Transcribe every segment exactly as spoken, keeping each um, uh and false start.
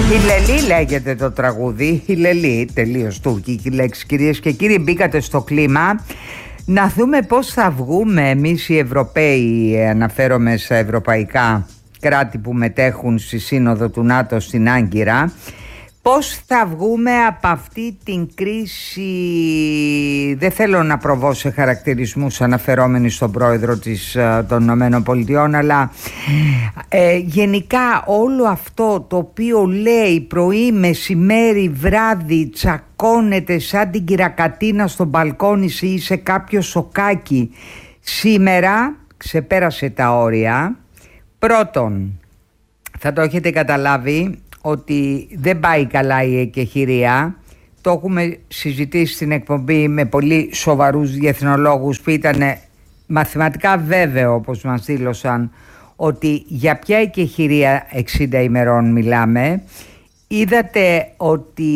Χιλελή λέγεται το τραγούδι. Χιλελή, τελείως τουρκική λέξη. Κυρίες και κύριοι, μπήκατε στο κλίμα. Να δούμε πώς θα βγούμε εμείς οι Ευρωπαίοι, αναφέρομαι σε ευρωπαϊκά κράτη που μετέχουν στη Σύνοδο του ΝΑΤΟ στην Άγκυρα. Πώς θα βγούμε από αυτή την κρίση, δεν θέλω να προβώ σε χαρακτηρισμούς αναφερόμενοι στον πρόεδρο της, των Ηνωμένων Πολιτειών, αλλά ε, γενικά όλο αυτό το οποίο λέει πρωί, μεσημέρι, βράδυ, τσακώνεται σαν την κυρακατίνα στο μπαλκόνι ή σε κάποιο σοκάκι, σήμερα ξεπέρασε τα όρια. Πρώτον, θα το έχετε καταλάβει ότι δεν πάει καλά η εκεχηρία. Το έχουμε συζητήσει στην εκπομπή με πολύ σοβαρούς διεθνολόγους που ήταν μαθηματικά βέβαιο, όπως μας δήλωσαν, ότι για ποια εκεχηρία εξήντα ημερών μιλάμε. Είδατε ότι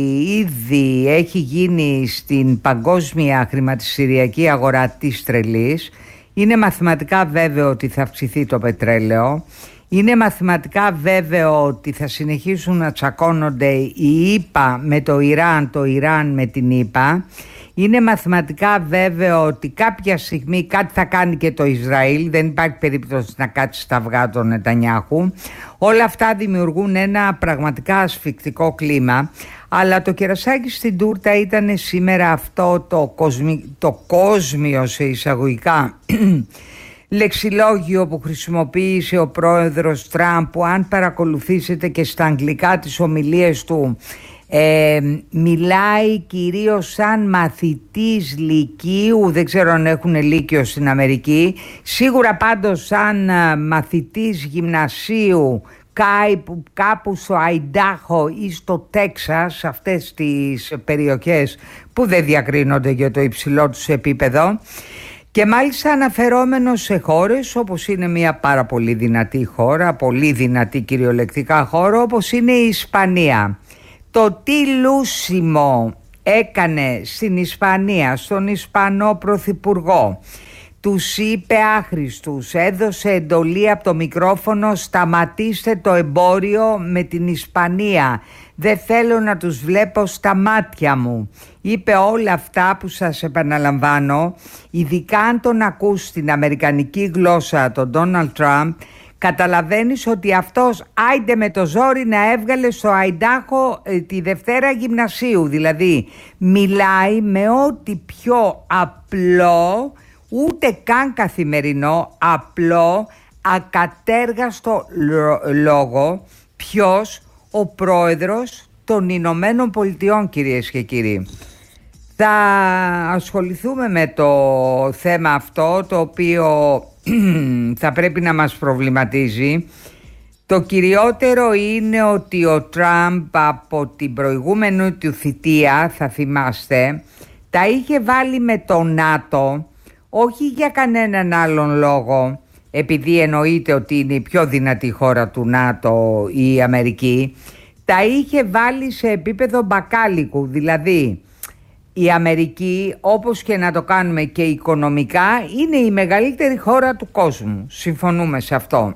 ήδη έχει γίνει στην παγκόσμια χρηματιστηριακή αγορά της τρελής. Είναι μαθηματικά βέβαιο ότι θα αυξηθεί το πετρέλαιο. Είναι μαθηματικά βέβαιο ότι θα συνεχίσουν να τσακώνονται οι ΗΠΑ με το Ιράν, το Ιράν με την ΗΠΑ. Είναι μαθηματικά βέβαιο ότι κάποια στιγμή κάτι θα κάνει και το Ισραήλ. Δεν υπάρχει περίπτωση να κάτσει στα αυγά τον Νετανιάχου. Όλα αυτά δημιουργούν ένα πραγματικά ασφικτικό κλίμα. Αλλά το κερασάκι στην τούρτα ήταν σήμερα αυτό το, κοσμι... το κόσμιο σε εισαγωγικά λεξιλόγιο που χρησιμοποίησε ο πρόεδρος Τραμπ, που αν παρακολουθήσετε και στα αγγλικά τις ομιλίες του, ε, μιλάει κυρίως σαν μαθητής λυκείου, δεν ξέρω αν έχουν λύκειο στην Αμερική, σίγουρα πάντως σαν μαθητής γυμνασίου κάπου στο Αϊντάχο ή στο Τέξας, αυτές τις περιοχές που δεν διακρίνονται για το υψηλό τους επίπεδο. Και μάλιστα αναφερόμενος σε χώρες όπως είναι μια πάρα πολύ δυνατή χώρα, πολύ δυνατή κυριολεκτικά χώρα, όπως είναι η Ισπανία. Το τι λούσιμο έκανε στην Ισπανία, στον Ισπανό Πρωθυπουργό, τους είπε άχρηστους, έδωσε εντολή από το μικρόφωνο, σταματήστε το εμπόριο με την Ισπανία, δεν θέλω να τους βλέπω στα μάτια μου. Είπε όλα αυτά που σας επαναλαμβάνω, ειδικά αν τον ακούς στην αμερικανική γλώσσα τον Ντόναλντ Τραμπ, καταλαβαίνεις ότι αυτός άιντε με το ζόρι να έβγαλε στο Αϊντάχο ε, τη Δευτέρα γυμνασίου. Δηλαδή μιλάει με ό,τι πιο απλό, ούτε καν καθημερινό, απλό, ακατέργαστο λόγο. Ποιος? Ο πρόεδρος των Ηνωμένων Πολιτειών, κυρίες και κύριοι. Θα ασχοληθούμε με το θέμα αυτό, το οποίο θα πρέπει να μας προβληματίζει. Το κυριότερο είναι ότι ο Τραμπ από την προηγούμενη του θητεία, θα θυμάστε, τα είχε βάλει με το ΝΑΤΟ, όχι για κανέναν άλλον λόγο, επειδή εννοείται ότι είναι η πιο δυνατή χώρα του ΝΑΤΟ η Αμερική, τα είχε βάλει σε επίπεδο μπακάλικου. Δηλαδή η Αμερική, όπως και να το κάνουμε και οικονομικά, είναι η μεγαλύτερη χώρα του κόσμου. Συμφωνούμε σε αυτό.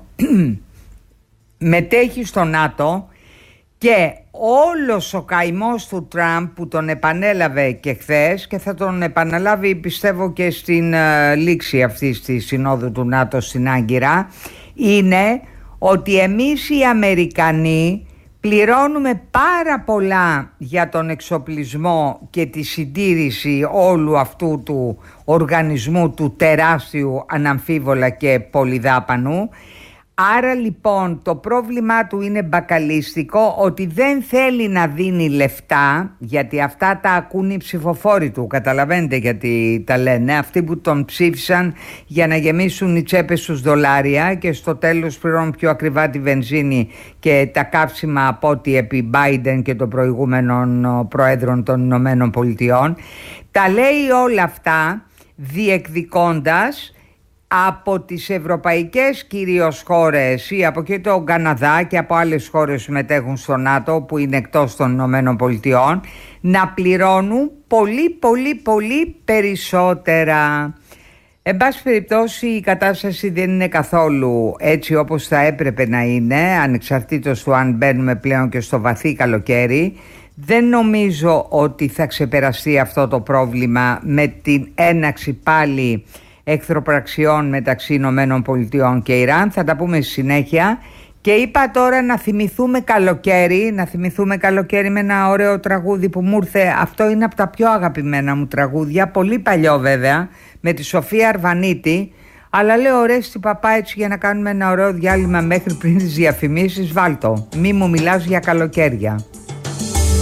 Μετέχει στο ΝΑΤΟ και όλος ο καημός του Τραμπ που τον επανέλαβε και χθες και θα τον επαναλάβει πιστεύω και στην uh, λήξη αυτής της συνόδου του ΝΑΤΟ στην Άγκυρα, είναι ότι εμείς οι Αμερικανοί πληρώνουμε πάρα πολλά για τον εξοπλισμό και τη συντήρηση όλου αυτού του οργανισμού, του τεράστιου αναμφίβολα και πολυδάπανου. Άρα λοιπόν το πρόβλημά του είναι μπακαλίστικο, ότι δεν θέλει να δίνει λεφτά, γιατί αυτά τα ακούν οι ψηφοφόροι του, καταλαβαίνετε γιατί τα λένε, αυτοί που τον ψήφισαν για να γεμίσουν οι τσέπες τους δολάρια και στο τέλος πληρώνουν πιο ακριβά τη βενζίνη και τα καύσιμα από ό,τι επί Biden και των προηγούμενων προέδρων των Ηνωμένων Πολιτειών. Τα λέει όλα αυτά διεκδικώντας από τις ευρωπαϊκές κυρίως χώρες ή από και το Καναδά και από άλλες χώρες που μετέχουν στο ΝΑΤΟ που είναι εκτός των Ηνωμένων Πολιτειών να πληρώνουν πολύ πολύ πολύ περισσότερα. Εν πάση περιπτώσει η κατάσταση δεν είναι καθόλου έτσι όπως θα έπρεπε να είναι, ανεξαρτήτως του αν μπαίνουμε πλέον και στο βαθύ καλοκαίρι. Δεν νομίζω ότι θα ξεπεραστεί αυτό το πρόβλημα με την έναξη πάλι εχθροπραξιών μεταξύ Ηνωμένων Πολιτειών και Ιράν. Θα τα πούμε στη συνέχεια. Και είπα τώρα να θυμηθούμε καλοκαίρι, να θυμηθούμε καλοκαίρι με ένα ωραίο τραγούδι που μου ήρθε. Αυτό είναι από τα πιο αγαπημένα μου τραγούδια, πολύ παλιό βέβαια, με τη Σοφία Αρβανίτη. Αλλά λέω Ορέστη Παπά, έτσι για να κάνουμε ένα ωραίο διάλειμμα μέχρι πριν τις διαφημίσεις, βάλτο. Μη μου μιλάς για καλοκαίρια.